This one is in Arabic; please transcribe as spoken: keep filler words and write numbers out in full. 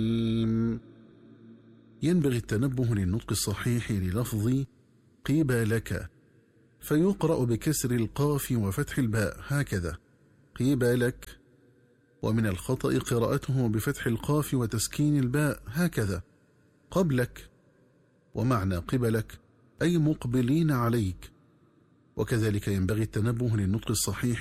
ينبغي التنبه للنطق الصحيح للفظ قبلك، فيقرأ بكسر القاف وفتح الباء هكذا قبلك، ومن الخطأ قراءته بفتح القاف وتسكين الباء هكذا قبلك، ومعنى قبلك أي مقبلين عليك. وكذلك ينبغي التنبه للنطق الصحيح